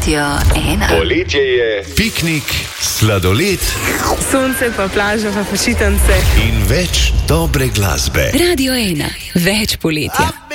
Radio 1. Poletje je, piknik, sladoled, sonce pa plaža pa počitnice in več dobre glasbe. Radio 1. Več poletja.